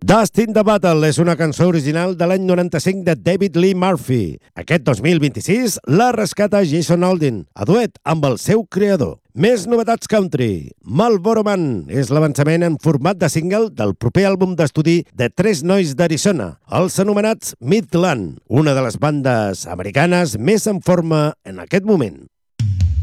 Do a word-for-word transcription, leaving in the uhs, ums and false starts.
Dust in the Battle és una cançó original de l'any noranta-cinc de David Lee Murphy. Aquest dos mil vint-i-sis la rescata Jason Aldean, a duet amb el seu creador. Més novetats country. Marlboro Man és l'avançament en format de single del proper àlbum d'estudi de tres nois d'Arizona, els anomenats Midland, una de les bandes americanes més en forma en aquest moment.